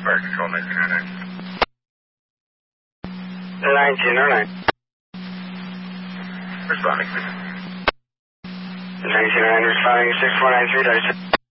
Fire Control 1909. 1909. Responding, please. 1909 responding 6493.